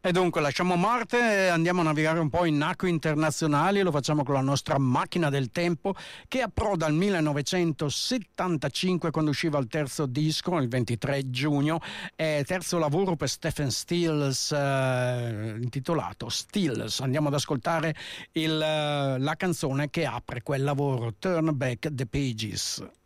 E dunque lasciamo Marte e andiamo a navigare un po' in acque internazionali. Lo facciamo con la nostra macchina del tempo che approda al 1975, quando usciva il terzo disco, il 23 giugno, terzo lavoro per Stephen Stills, intitolato Stills. Andiamo ad ascoltare la canzone che apre quel lavoro, Turn Back the Pages.